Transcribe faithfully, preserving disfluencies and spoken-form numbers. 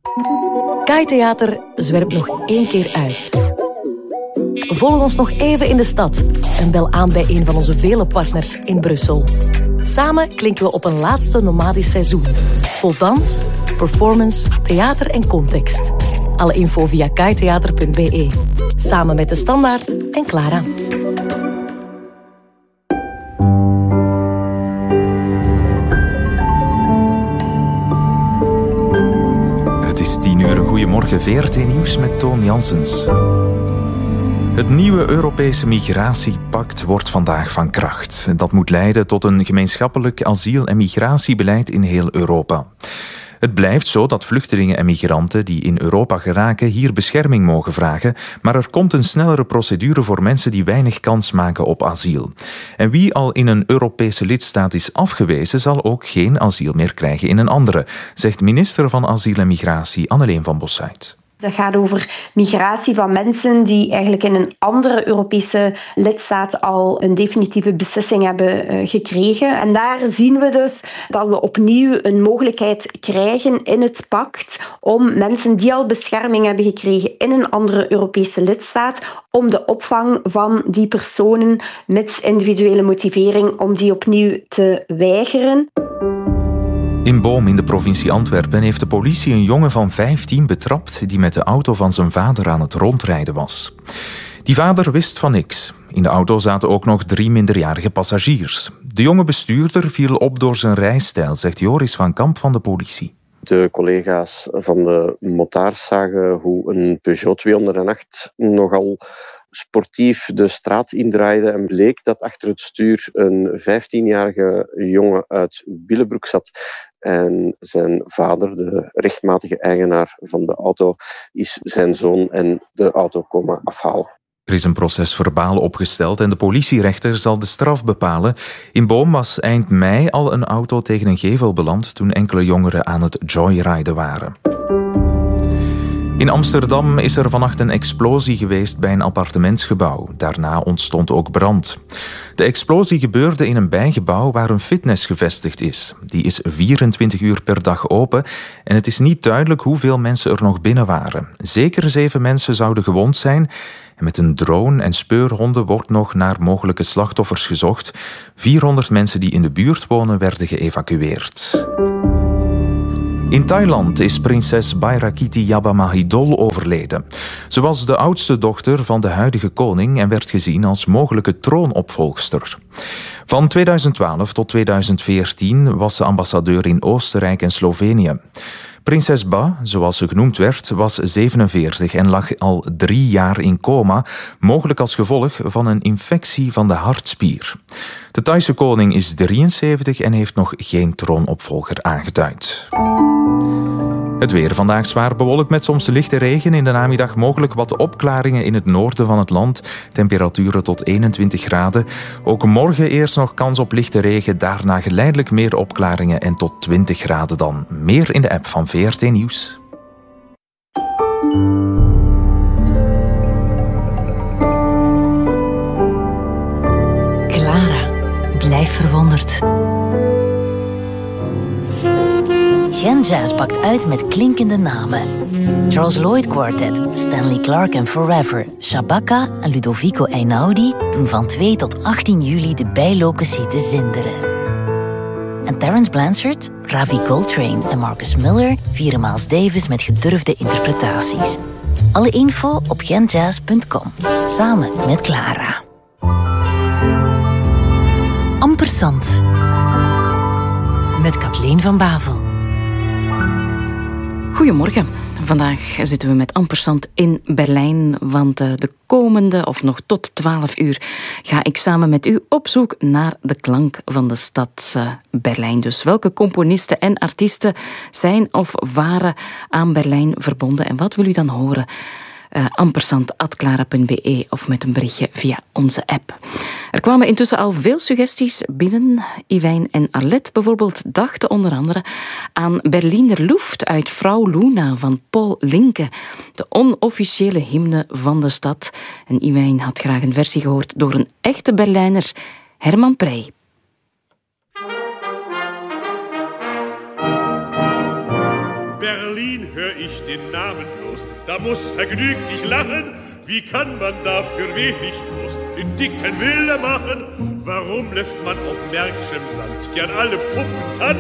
Kai Theater zwerpt nog één keer uit. Volg ons nog even in de stad en bel aan bij een van onze vele partners in Brussel. Samen klinken we op een laatste nomadisch seizoen. Vol dans, performance, theater en context. Alle info via kaitheater punt b e. Samen met De Standaard en Clara. Het is tien uur. Goedemorgen, V R T Nieuws met Toon Janssens. Het nieuwe Europese migratiepact wordt vandaag van kracht. Dat moet leiden tot een gemeenschappelijk asiel- en migratiebeleid in heel Europa. Het blijft zo dat vluchtelingen en migranten die in Europa geraken hier bescherming mogen vragen, maar er komt een snellere procedure voor mensen die weinig kans maken op asiel. En wie al in een Europese lidstaat is afgewezen, zal ook geen asiel meer krijgen in een andere, zegt minister van Asiel en Migratie Anneleen van Bossuyt. Dat gaat over migratie van mensen die eigenlijk in een andere Europese lidstaat al een definitieve beslissing hebben uh, gekregen. En daar zien we dus dat we opnieuw een mogelijkheid krijgen in het pact om mensen die al bescherming hebben gekregen in een andere Europese lidstaat, om de opvang van die personen met individuele motivering, om die opnieuw te weigeren. In Boom in de provincie Antwerpen heeft de politie een jongen van vijftien betrapt die met de auto van zijn vader aan het rondrijden was. Die vader wist van niks. In de auto zaten ook nog drie minderjarige passagiers. De jonge bestuurder viel op door zijn rijstijl, zegt Joris van Kamp van de politie. De collega's van de motards zagen hoe een Peugeot tweehonderdacht nogal sportief de straat indraaide en bleek dat achter het stuur een vijftienjarige jongen uit Willebroek zat. En zijn vader, de rechtmatige eigenaar van de auto, is zijn zoon en de auto komen afhalen. Er is een proces verbaal opgesteld en de politierechter zal de straf bepalen. In Boom was eind mei al een auto tegen een gevel beland toen enkele jongeren aan het joyriden waren. In Amsterdam is er vannacht een explosie geweest bij een appartementsgebouw. Daarna ontstond ook brand. De explosie gebeurde in een bijgebouw waar een fitness gevestigd is. Die is vierentwintig uur per dag open en het is niet duidelijk hoeveel mensen er nog binnen waren. Zeker zeven mensen zouden gewond zijn. En met een drone en speurhonden wordt nog naar mogelijke slachtoffers gezocht. vierhonderd mensen die in de buurt wonen werden geëvacueerd. In Thailand is prinses Bairakiti Jabamahidol overleden. Ze was de oudste dochter van de huidige koning en werd gezien als mogelijke troonopvolgster. Van tweeduizend twaalf tot tweeduizend veertien was ze ambassadeur in Oostenrijk en Slovenië. Prinses Ba, zoals ze genoemd werd, was zevenenveertig en lag al drie jaar in coma, mogelijk als gevolg van een infectie van de hartspier. De Thaise koning is drieënzeventig en heeft nog geen troonopvolger aangeduid. Het weer vandaag zwaar bewolkt met soms lichte regen. In de namiddag mogelijk wat opklaringen in het noorden van het land. Temperaturen tot eenentwintig graden. Ook morgen eerst nog kans op lichte regen. Daarna geleidelijk meer opklaringen en tot twintig graden dan. Meer in de app van V R T Nieuws. Clara, blijf verwonderd. Gen Jazz pakt uit met klinkende namen. Charles Lloyd Quartet, Stanley Clarke and Forever, Shabaka en Ludovico Einaudi doen van twee tot achttien juli de bijlocatie te Zinderen. En Terence Blanchard, Ravi Coltrane en Marcus Miller vieren Miles Davis met gedurfde interpretaties. Alle info op gen jazz punt com. Samen met Clara. Ampersand. Met Kathleen van Bavel. Goedemorgen. Vandaag zitten we met Ampersand in Berlijn, want de komende, of nog tot twaalf uur, ga ik samen met u op zoek naar de klank van de stad Berlijn. Dus welke componisten en artiesten zijn of waren aan Berlijn verbonden en wat wil u dan horen? Uh, ampersand at clara punt b e of met een berichtje via onze app. Er kwamen intussen al veel suggesties binnen. Iwijn en Arlette bijvoorbeeld dachten onder andere aan Berliner Luft uit Frau Luna van Paul Linke, de onofficiële hymne van de stad. En Iwijn had graag een versie gehoord door een echte Berlijner, Herman Prey. Berlin hör ich den Namen bloß, da muss vergnügt ich lachen. Wie kann man dafür wenig bloß den dicken Wille machen? Warum lässt man auf märkischem Sand gern alle Puppen tanzen?